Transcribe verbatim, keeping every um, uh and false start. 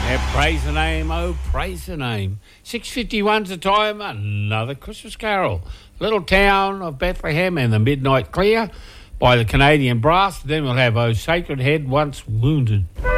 Yeah, praise the name, oh, praise the name. six fifty-one's the time, another Christmas carol. Little Town of Bethlehem and the Midnight Clear by the Canadian Brass. Then we'll have Oh Sacred Head Once Wounded.